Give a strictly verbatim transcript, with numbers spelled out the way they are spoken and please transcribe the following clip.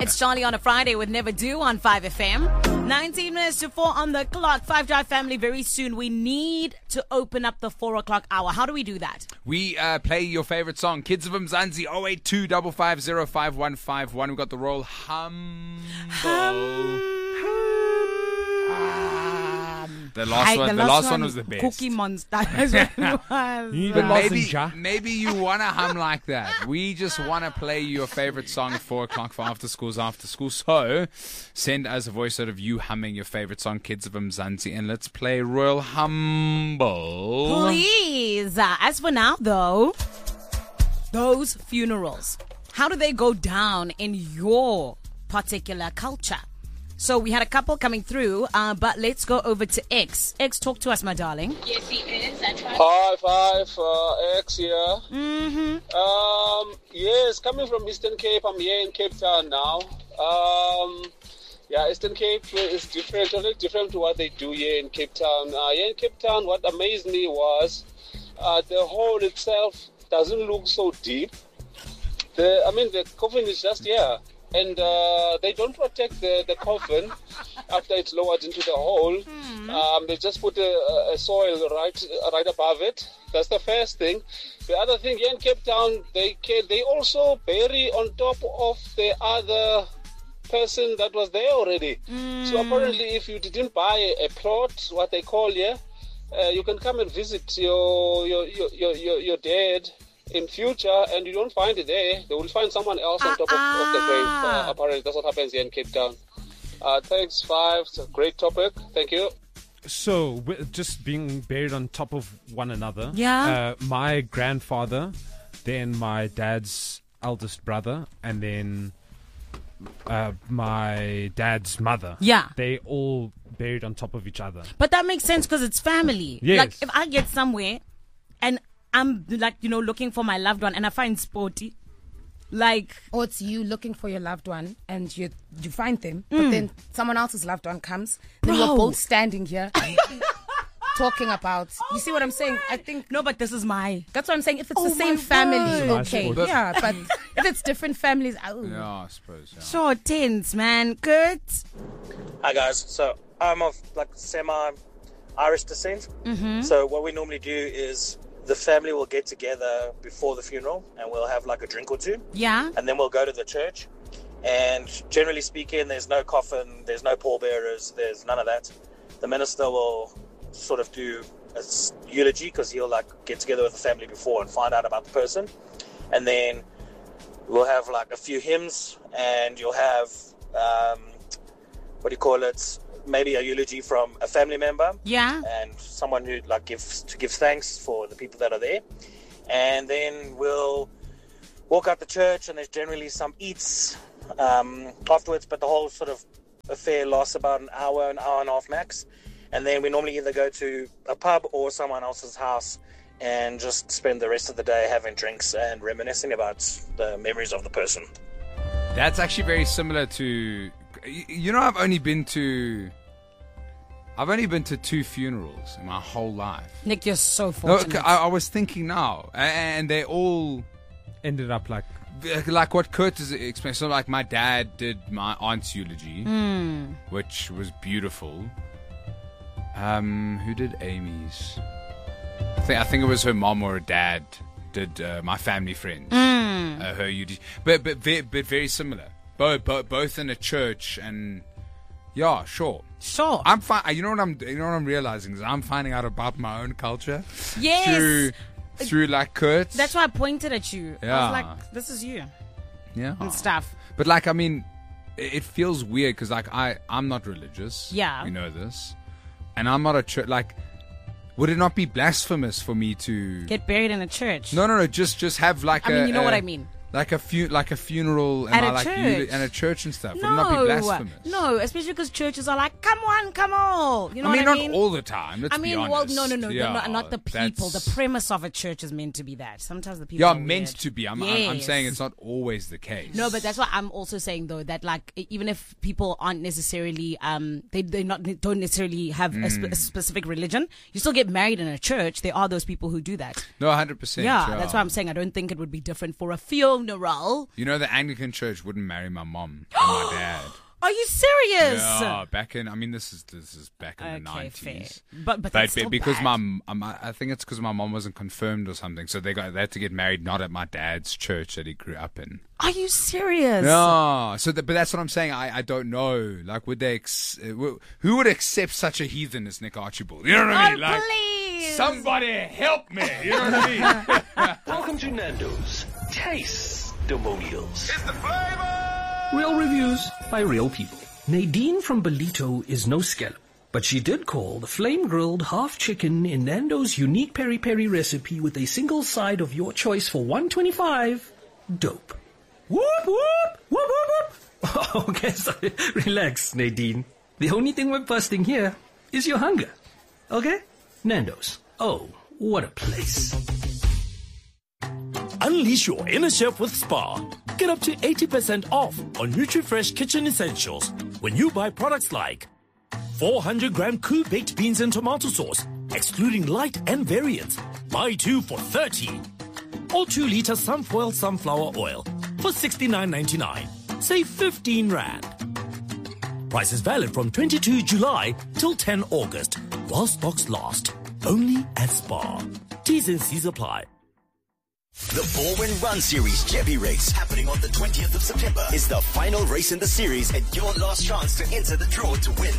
It's Charlie on a Friday with Never Do on five F M. nineteen minutes to four on the clock. Five Drive family, very soon we need to open up the four o'clock hour. How do we do that? We uh, play your favorite song, Kids of Mzansi, oh eight two five five zero five one five one. We've got the roll Humble. Hum. The last Hi, one, the the last last one, one was the best. Cookie Monster. That's what it was. You need But a maybe, lozenge. maybe you want to hum like that. We just want to play your favorite song at four o'clock for after school's after school. So send us a voice out of you humming your favorite song, Kids of Mzansi, and let's play Royal Humble. Please. Uh, as for now, though, those funerals, how do they go down in your particular culture? So we had a couple coming through, uh, but let's go over to X. X, talk to us, my darling. Yes, he is. That's right. Hi, five, uh, X here. Mm-hmm. Um, yes, coming from Eastern Cape, I'm here in Cape Town now. Um, yeah, Eastern Cape is different, totally different to what they do here in Cape Town. Uh, here in Cape Town, what amazed me was uh, the hole itself doesn't look so deep. The, I mean, the coffin is just here. And uh, they don't protect the, the coffin after it's lowered into the hole. Mm. Um, they just put a, a soil right right above it. That's the first thing. The other thing, here in Cape Town, they can, they also bury on top of the other person that was there already. Mm. So apparently, if you didn't buy a, a plot, what they call here, uh, you can come and visit your your your your, your, your dead in future, and you don't find it there, they will find someone else on top of, of the grave. Uh, apparently, that's what happens here in Cape Town. Uh, thanks, Five. It's a great topic. Thank you. So, wi- just being buried on top of one another. Yeah. Uh, my grandfather, then my dad's eldest brother, and then uh, my dad's mother. Yeah. They all buried on top of each other. But that makes sense because it's family. Yes. Like, if I get somewhere and I'm, like, you know, looking for my loved one and I find Sporty, like... Or it's you looking for your loved one and you you find them, mm. but then someone else's loved one comes, then Bro. you're both standing here talking about... You see what I'm saying? I think... No, but this is my... That's what I'm saying. If it's Oh the same my family, word. okay. But- Yeah, but if it's different families... Oh. Yeah, I suppose. Yeah. Sure, tense, man. Good. Hi guys, so I'm of like semi-Irish descent. Mm-hmm. So what we normally do is the family will get together before the funeral and we'll have like a drink or two. Yeah. And then we'll go to the church. And generally speaking, there's no coffin, there's no pallbearers, there's none of that. The minister will sort of do a eulogy because he'll like get together with the family before and find out about the person. And then we'll have like a few hymns and you'll have, um, what do you call it? Maybe a eulogy from a family member. Yeah. And someone who like gives to give thanks for the people that are there. And then we'll walk out the church and there's generally some eats um, afterwards, but the whole sort of affair lasts about an hour, an hour and a half max. And then we normally either go to a pub or someone else's house and just spend the rest of the day having drinks and reminiscing about the memories of the person. That's actually very similar to... You know, I've only been to... I've only been to two funerals in my whole life. Nick, you're so No, fortunate. I, I was thinking now, and they all... Ended up like... Like what Kurt is explaining. So like my dad did my aunt's eulogy, mm. which was beautiful. Um, who did Amy's? I think, I think it was her mom or her dad did uh, my family friends. Mm. Uh, her eulogy. But, but, very, but very similar. Both, both, both in a church and... Yeah, sure. Sure. I'm fi- You know what I'm. You know what I'm realizing is I'm finding out about my own culture. Yes. Through, through like Kurt. That's why I pointed at you. I Yeah. was like, this is you. Yeah. And stuff. But like, I mean, it, it feels weird because like I, I'm not religious. Yeah. You know this, and I'm not a church. Like, would it not be blasphemous for me to Get buried in a church. No, no, no. Just, just have like I a. mean, you know a, what I mean. Like a fu- like a funeral and At a like church. you, and a church and stuff. Would it No, not be blasphemous? no, especially because churches are like, come on, come on. You know I mean, what I not mean? all the time. Let's I mean, be well, honest. no, no, no, yeah, no, not, not the people. that's- The premise of a church is meant to be that. Sometimes the people Yeah, are meant weird. to be. I'm, I'm, I'm Yes. saying it's not always the case. No, but that's what I'm also saying though, that like e- even if people aren't necessarily um they they not don't necessarily have a, spe- Mm. a specific religion, you still get married in a church. There are those people who do that. No, one hundred percent. Yeah, that's why I'm saying I don't think it would be different for a feel funeral. You know, the Anglican Church wouldn't marry my mom and my dad. Are you serious? Yeah, back in, I mean, this is this is back in Okay, the nineties. fair. But but But that's be- still because bad. my, m- um, I I think it's because my mom wasn't confirmed or something, so they got they had to get married not at my dad's church that he grew up in. Are you serious? No, so the, but that's what I'm saying. I, I don't know. Like, would they? Ex- uh, w- who would accept such a heathen as Nick Archibald? You know what I Oh, mean? Like, please. somebody help me. You know what I mean? Welcome to Nando's Taste-Demonials. It's the flavor! Real reviews by real people. Nadine from Belito is no scallop, but she did call the flame-grilled half chicken in Nando's unique peri-peri recipe with a single side of your choice for one twenty-five dope. Whoop, whoop, whoop, whoop, whoop. Okay, sorry. Relax, Nadine. The only thing we're busting here is your hunger. Okay? Nando's. Oh, what a place. Unleash your inner chef with Spar. Get up to eighty percent off on NutriFresh kitchen essentials when you buy products like four hundred gram Koo baked beans and tomato sauce, excluding light and variants. Buy two for thirty. Or two liter Sunfoil sunflower oil for sixty-nine ninety-nine. Save fifteen rand. Price is valid from twenty-second of July till tenth of August, while stocks last. Only at Spar. T's and C's apply. The Four-Win Run Series Jebi Race, happening on the twentieth of September, is the final race in the series and your last chance to enter the draw to win